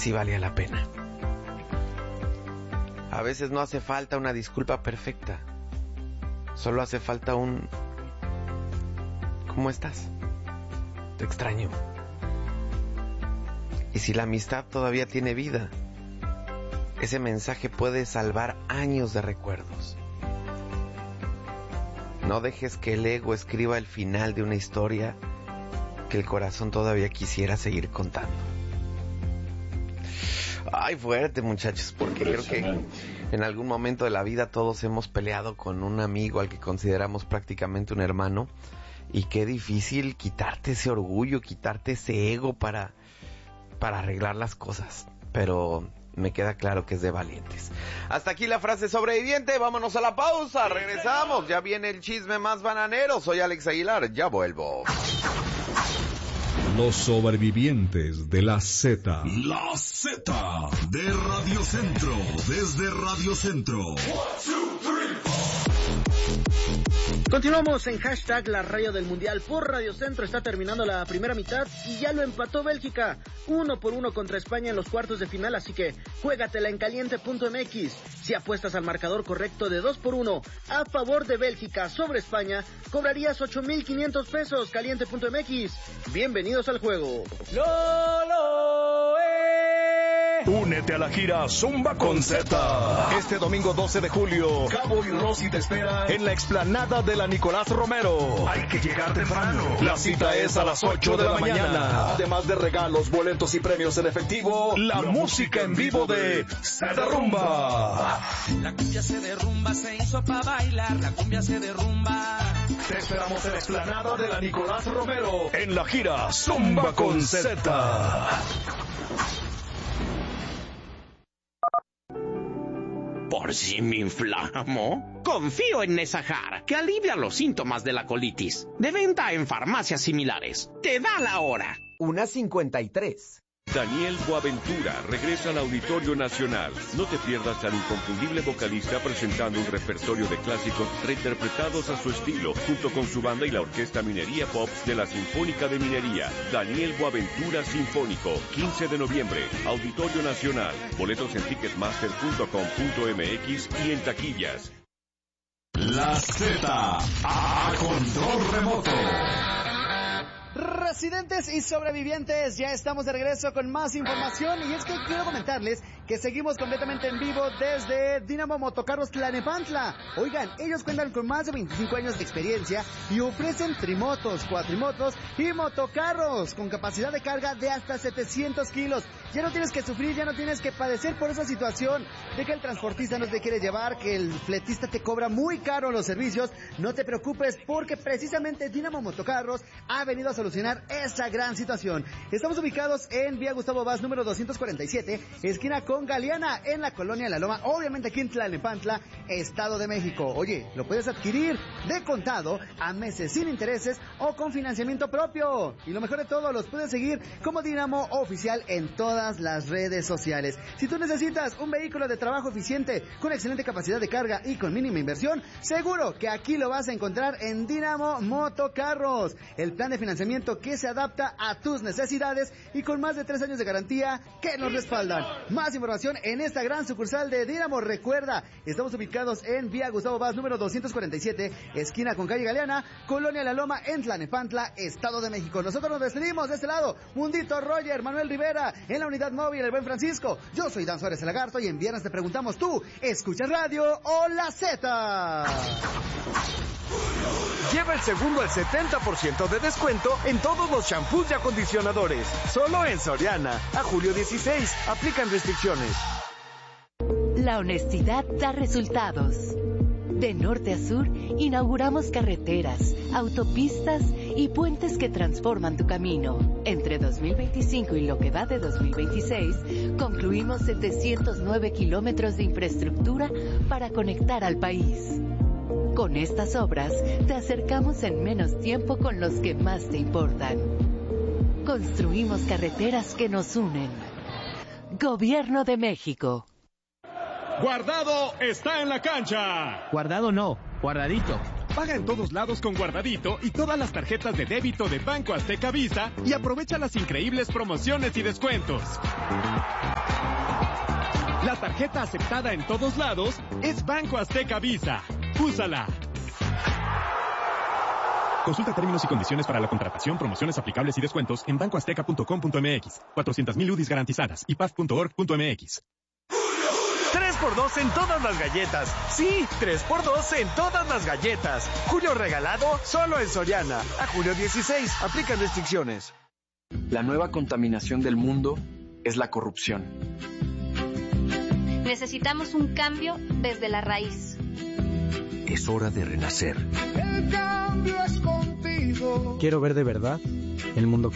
sí valía la pena. A veces no hace falta una disculpa perfecta. Solo hace falta un... ¿Cómo estás? Te extraño. Y si la amistad todavía tiene vida, ese mensaje puede salvar años de recuerdos. No dejes que el ego escriba el final de una historia que el corazón todavía quisiera seguir contando. Ay, fuerte, muchachos, porque creo que en algún momento de la vida todos hemos peleado con un amigo al que consideramos prácticamente un hermano, y qué difícil quitarte ese orgullo, quitarte ese ego para arreglar las cosas, pero me queda claro que es de valientes. Hasta aquí la frase sobreviviente, vámonos a la pausa, regresamos, ya viene el chisme más bananero. Soy Alex Aguilar, ya vuelvo. Los sobrevivientes de la Z. La Z de Radio Centro, desde Radio Centro. 1, 2, 3, 4. Continuamos en hashtag la radio del mundial por Radio Centro. Está terminando la primera mitad y ya lo empató Bélgica 1-1 contra España en los cuartos de final, así que juégatela en caliente.mx. Si apuestas al marcador correcto de 2-1 a favor de Bélgica sobre España, cobrarías 8,500 pesos. Caliente.mx. Bienvenidos al juego. Únete a la gira Zumba con Z. Este domingo 12 de julio, Cabo y Rosy te esperan en la explanada de la Nicolás Romero. Hay que llegar temprano. La cita es a las 8 de la mañana. Además de regalos, boletos y premios en efectivo, la música en vivo de Z Rumba. La cumbia se derrumba, se hizo para bailar. La cumbia se derrumba. Te esperamos en la explanada de la Nicolás Romero en la gira Zumba con Z. ¿Por si me inflamo? Confío en Nesajar, que alivia los síntomas de la colitis. De venta en farmacias similares. Te da la hora. 1:53. Daniel Boaventura regresa al Auditorio Nacional. No te pierdas al inconfundible vocalista presentando un repertorio de clásicos reinterpretados a su estilo, junto con su banda y la Orquesta Minería Pop de la Sinfónica de Minería. Daniel Boaventura Sinfónico, 15 de noviembre, Auditorio Nacional. Boletos en ticketmaster.com.mx y en taquillas. La Z a control remoto. Residentes y sobrevivientes, ya estamos de regreso con más información, y es que quiero comentarles que seguimos completamente en vivo desde Dinamo Motocarros Tlalnepantla. Oigan, ellos cuentan con más de 25 años de experiencia y ofrecen trimotos, cuatrimotos y motocarros con capacidad de carga de hasta 700 kilos. Ya no tienes que sufrir, ya no tienes que padecer por esa situación de que el transportista no te quiere llevar, que el fletista te cobra muy caro los servicios. No te preocupes, porque precisamente Dinamo Motocarros ha venido a solucionar esa gran situación. Estamos ubicados en Vía Gustavo Vaz, número 247, esquina con Galeana, en la colonia La Loma, obviamente aquí en Tlalnepantla, Estado de México. Oye, lo puedes adquirir de contado, a meses sin intereses o con financiamiento propio. Y lo mejor de todo, los puedes seguir como Dinamo Oficial en todas las redes sociales. Si tú necesitas un vehículo de trabajo eficiente, con excelente capacidad de carga y con mínima inversión, seguro que aquí lo vas a encontrar en Dinamo Motocarros. El plan de financiamiento que se adapta a tus necesidades y con más de 3 años de garantía que nos respaldan. Más información en esta gran sucursal de Dinamo. Recuerda, estamos ubicados en Vía Gustavo Vaz, número 247, esquina con calle Galeana, colonia La Loma, en Tlalnepantla, Estado de México. Nosotros nos despedimos de este lado, Mundito, Roger, Manuel Rivera, en la unidad móvil El Buen Francisco. Yo soy Dan Suárez el Lagarto y en viernes te preguntamos, ¿tú escuchas radio o la Z? Lleva el segundo al 70% de descuento en todos los champús y acondicionadores. Solo en Soriana. A julio 16. Aplican restricciones. La honestidad da resultados. De norte a sur, inauguramos carreteras, autopistas y puentes que transforman tu camino. Entre 2025 y lo que va de 2026, concluimos 709 kilómetros de infraestructura para conectar al país. Con estas obras, te acercamos en menos tiempo con los que más te importan. Construimos carreteras que nos unen. Gobierno de México. Guardado está en la cancha. Guardado no, Guardadito. Paga en todos lados con Guardadito y todas las tarjetas de débito de Banco Azteca Visa y aprovecha las increíbles promociones y descuentos. tarjeta aceptada en todos lados es Banco Azteca Visa. ¡Úsala! Consulta términos y condiciones para la contratación, promociones aplicables y descuentos en bancoazteca.com.mx. 400,000 UDIs garantizadas y paz.org.mx. 3x2 en todas las galletas. Sí, 3x2 en todas las galletas. Julio regalado solo en Soriana. A julio 16. Aplican restricciones. La nueva contaminación del mundo es la corrupción. Necesitamos un cambio desde la raíz. Es hora de renacer. El cambio es contigo. Quiero ver de verdad el mundo cambiar.